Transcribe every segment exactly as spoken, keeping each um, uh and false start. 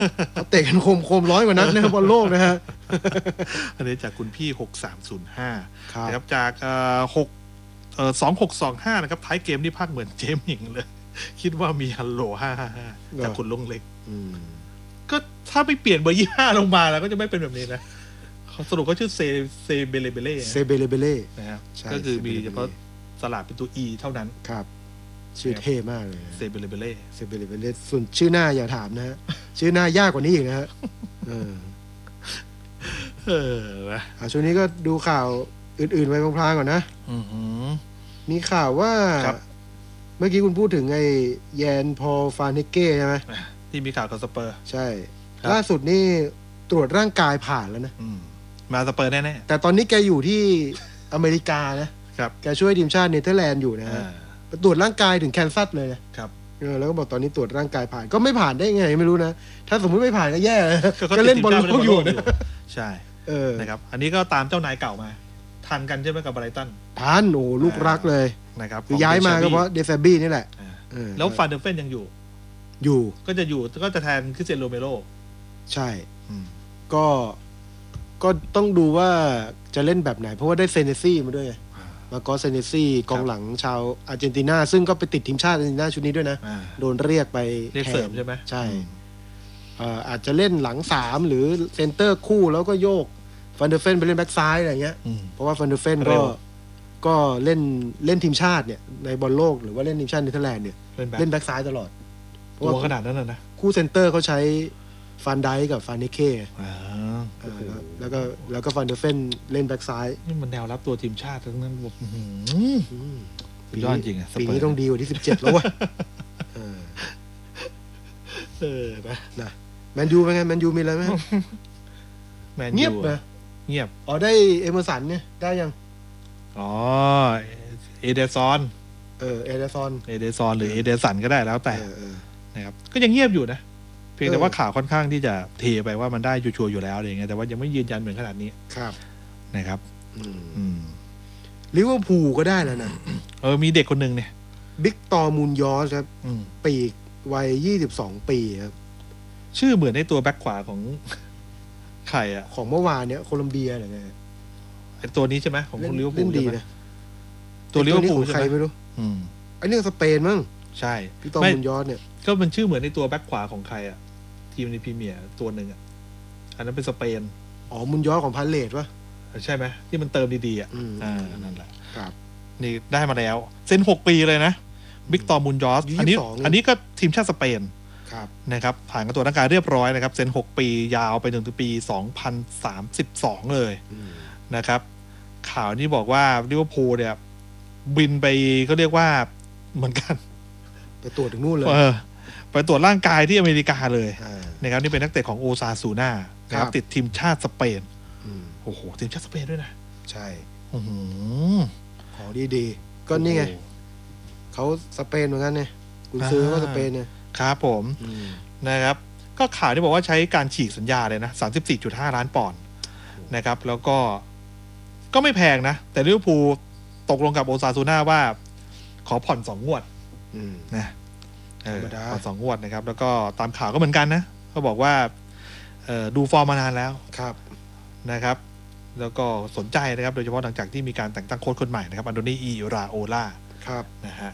เขาเตะกันโคมๆร้อยกว่านัดนะครับบอลโลกนะฮะอันนี้จากคุณพี่หกสามศูนย์ห้าครับนะครับจากเอ่อหกเอ่อสองหกสองห้านะครับท้ายเกมนี่ภาคเหมือนเจมหญิงเลยคิดว่ามีฮัลโหลห้าห้าห้าจากคุณลุงเล็กก็ถ้าไปเปลี่ยนเบอร์ยี่ห้าลงมาแล้วก็จะไม่เป็นแบบนี้นะสรุปก็ชื่อเซเซเบเลเบเล่เซเบเลเบเล่นะครับก็คือมีเฉพาะสลับเป็นตัว E เท่านั้นครับชื่อเท่มากเลยเซเบเลเบเล่เซเบเลเบเล่ส่วนชื่อหน้าอย่าถามนะฮะชื่อหน้ายากกว่านี้อีกนะฮะเออเออนะช่วงนี้ก็ดูข่าวอื่นๆไปพลางๆก่อนนะมีข่าวว่าเมื่อกี้คุณพูดถึงไอ้แยนพอลฟานเฮเก้ใช่ไหมที่มีข่าวกับสเปอร์ใช่ล่าสุดนี่ตรวจร่างกายผ่านแล้วนะมาสเปอร์แน่ๆแต่ตอนนี้แกอยู่ที่อเมริกานะครับแกช่วยทีมชาติเนเธอร์แลนด์อยู่นะฮะตรวจร่างกายถึงแคนซัสเลยนะครับเออแล้วก็บอกตอนนี้ตรวจร่างกายผ่านก็ไม่ผ่านได้ไงไม่รู้นะถ้าสมมติไม่ผ่านก็แย่ก็เล่นบอลโลกอยู่นะใช่นะครับอันนี้ก็ตามเจ้านายเก่ามาทันกันใช่ไหมกับไบรตันทันโอ้ลูกรักเลยนะครับคือย้ายมาก็เพราะเดซาบี้นี่แหละแล้วฟานเดอร์เฟนยังอยู่อยู่ก็จะอยู่ก็จะแทนคริสเตียนโรเมโรใช่ก็ก็ต้องดูว่าจะเล่นแบบไหนเพราะว่าได้เซเนซี่มาด้วยมาก็เซเนซี่กองหลังชาวอาร์เจนตินาซึ่งก็ไปติดทีมชาติอาร์เจนตินาชุดนี้ด้วยนะโดนเรียกไปแทนใช่ไหมใช่อาจจะเล่นหลังสามหรือเซนเตอร์คู่แล้วก็โยกฟันเดอร์เฟนไปเล่นแบ็กซ้ายอะไรเงี้ยเพราะว่าฟันเดอร์เฟนก็ก็เล่นเล่นทีมชาติเนี่ยในบอลโลกหรือว่าเล่นทีมชาติเนเธอร์แลนด์เนี่ยเล่นแบ็กซ้ายตลอดตัวขนาดนั้นนะคู่เซนเตอร์เขาใช้ฟันไดกับฟันเนเก้แล้วก็แล้วก็ฟันเดอร์เฟนเล่นแบ็กซ้ายนี่มันแนวรับตัวทีมชาติทั้งนั้นแบบปียอดจริงอ่ะปีนี้ต้องดีกว่าที่สิบเจ็ดแล้ววะเออนะนะแมนยูเป็นไงแมนยูมีอะไรไหมเงียบนะเงียบอ๋อได้เอเมอร์สันเนี่ยได้ยังอ๋อเอเดซอนเออเอเดซอนเอเดซอนหรือเอเดสันก็ได้แล้วแต่นะครับก็ยังเงียบอยู่นะเพียงแต่ว่าข่าวค่อนข้างที่จะเทไปว่ามันได้ชัวร์อยู่แล้วอะไรอย่างเงี้ยแต่ว่ายังไม่ยืนยันเหมือนขนาดนี้ครับนะครับลิเวอร์พูลก็ได้แล้วนะเออมีเด็กคนหนึ่งเนี่ยบิ๊กตอร์มูนยอสครับปีกวัยยี่สิบสองปีครับชื่อเหมือนในตัวแบ็คขวาของใครอ่ะของเมื่อวานเนี้ยโคลัมเบียหรือไงไอตัวนี้ใช่ไหมของลิเวอร์พูลดีนะตัวลิเวอร์พูลใครไม่รู้ไอเรื่องสเปนมั้งใช่พี่ตอมมุนยอดเนี่ยก็มันชื่อเหมือนในตัวแบ็คขวาของใครอ่ะทีมในพรีเมียร์ตัวหนึ่งอ่ะอันนั้นเป็นสเปนอ๋อมุนยอดของพาเลตวะใช่ไหมที่มันเติมดีๆอ่ะอ่านั่นแหละครับนี่ได้มาแล้วเซ็นหกปีเลยนะบิ๊กตอมุนยอสอันนี้อันนี้ก็ทีมชาติสเปนนะครับผ่านการตรวจร่างกายเรียบร้อยนะครับเซ็นหกปียาวไปถึงปีสองพันสามสิบสองเลยนะครับข่าวนี้บอกว่าลิเวอร์พูลเนี่ยบินไปก็เรียกว่าเหมือนกันไปตรวจถึงนู่นเลยไปตรวจร่างกายที่อเมริกาเลยนะครับนี่เป็นนักเตะของโอซาซูน่านะครับติดทีมชาติสเปนโอ้โหทีมชาติสเปนด้วยนะใช่ของดีๆก็นี่ไงเขาสเปนเหมือนกันเนี่ยคุณซื้อว่าสเปนเนี่ยครับผมนะครับก็ข่าวที่บอกว่าใช้การฉีกสัญญาเลยนะ สามสิบสี่จุดห้า ล้านปอนด์นะครับแล้วก็ก็ไม่แพงนะแต่ลิเวอร์พูลตกลงกับโอซาซูน่าว่าขอผ่อนสองงวดนะเออผ่อนสองงวดนะครับแล้วก็ตามข่าวก็เหมือนกันนะเขาบอกว่าเออดูฟอร์มมานานแล้วครับนะครับแล้วก็สนใจนะครับโดยเฉพาะหลังจากที่มีการแต่งตั้งโค้ชคนใหม่นะครับอันโดนีอิราโอล่าครับนะฮะ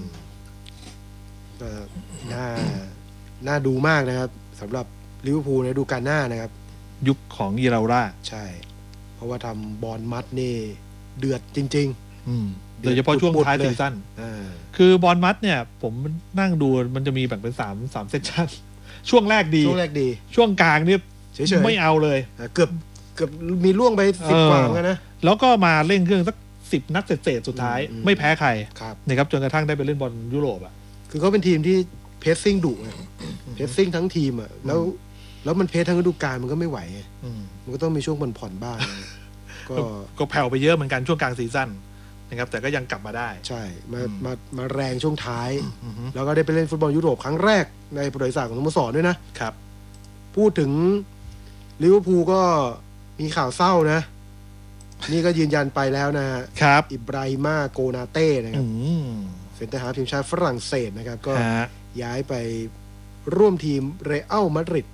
น่าน่าดูมากนะครับสำหรับลิเวอร์พูลในฤดูกาลหน้านะครับยุคของอิราโอล่าใช่เพราะว่าทำบอลมัดนี่เดือดจริงๆโดยเฉพาะช่วงท้ายซีซั่นคือบอลมัดเนี่ยผมนั่งดูมันจะมีแบ่งเป็นสาม สามเซสชั่นช่วงแรกดีช่วงแรกดีช่วงกลางนี่ไม่เอาเลยเกือบเกือบมีล่วงไปสิบกว่าเหมือนกันนะแล้วก็มาเล่นเครื่องสักสิบนัดเศษๆสุดท้ายไม่แพ้ใครนะครับจนกระทั่งได้ไปเล่นบอลยุโรปอ่ะคือเขาเป็นทีมที่เพสซิ่งดุไงเพสซิ่งทั้งทีมอ่ะแล้วแล้วมันเพสทั้งฤดูกาลมันก็ไม่ไหวมันก็ต้องมีช่วงผ่อนบ้างก็ก็แผ่วไปเยอะเหมือนกันช่วงกลางซีซั่นนะครับแต่ก็ยังกลับมาได้ใช่มามามาแรงช่วงท้ายแล้วก็ได้ไปเล่นฟุตบอลยุโรปครั้งแรกในประวัติศาสตร์ของสโมสรด้วยนะครับพูดถึงลิเวอร์พูลก็มีข่าวเศร้านะนี่ก็ยืนยันไปแล้วนะฮะครับอิบราฮิมาโกนาเต้นะครับเซนเตอร์ฮาล์ฟทีมชาติฝรั่งเศสนะครับก็ย้ายไปร่วมทีมเรอัลมาดริด